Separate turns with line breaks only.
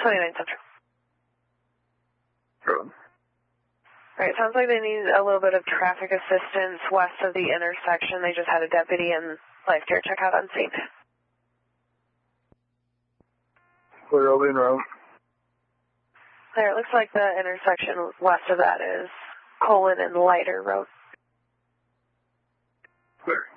29 Central.
Road.
Alright, sounds like they need a little bit of traffic assistance west of the intersection. They just had a deputy and lifeguard check out on scene.
Clear over en route.
There, it looks like the intersection west of that is Colin and Leiter Road.
Clear.